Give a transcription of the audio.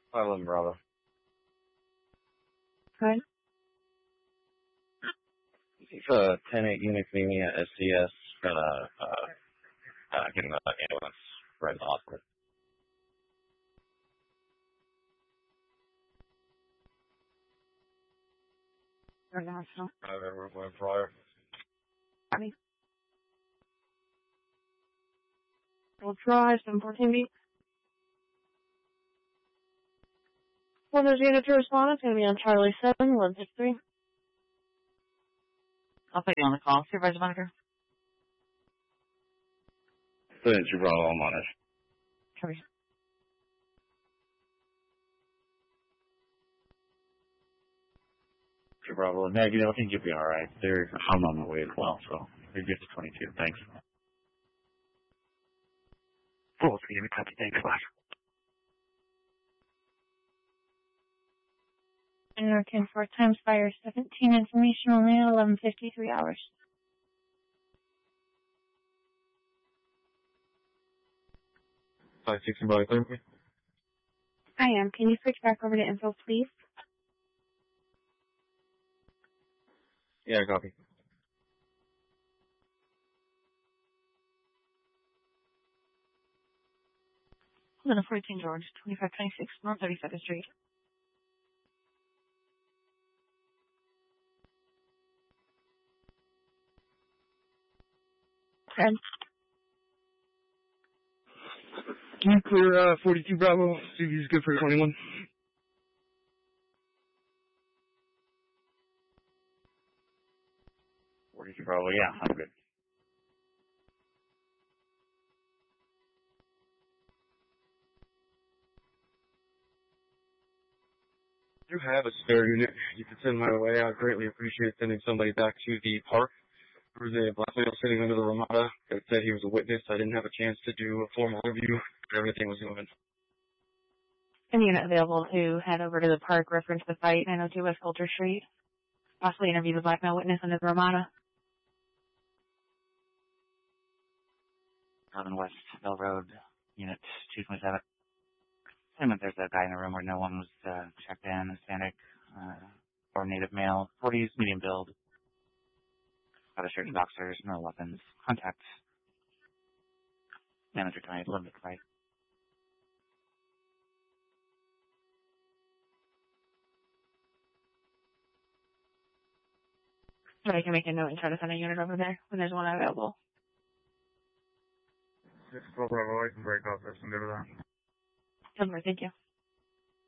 511 Bravo. Good. It's a 10-8 unit for me at SCS. Gonna get an ambulance right in the hospital. International. We're going prior. Copy. We'll try 714B. Well, there's unit to respond. It's going to be on Charlie 7, 163. I'll put you on the call. Supervisor Monitor. Thank you, Bravo. I'm on it. Copy. Bravo. Meg, I think you'll be alright. I'm on my way as well, so you're good to 22. Thanks. Full speed, copy. Thanks, Flash. American 4 times fire 17 information only at 11:53 hours. Five, 6, and body therapy. I am. Can you switch back over to info, please? Yeah, copy. Hold on, 14 George, 2526 North 32nd Street. Red. Can you clear 42 Bravo? See if he's good for 21. Bravo, yeah, I'm good. If you have a spare unit you can send my way, I'd greatly appreciate sending somebody back to the park. There was a black male sitting under the Ramada that said he was a witness. I didn't have a chance to do a formal interview, but everything was moving. Any unit available to head over to the park, reference the fight, 902 West Coulter Street. Possibly interview the black male witness under the Ramada. 11 West Bell Road, Unit 227. Assume that there's a guy in the room where no one was checked in, Hispanic, or native male, 40s, medium build. Got a shirt and boxers, no weapons. Contact. Manager tonight, limited fight. So I can make a note and try to send a unit over there when there's one available. 6 Bravo, I can break off this and go to that. Thank you.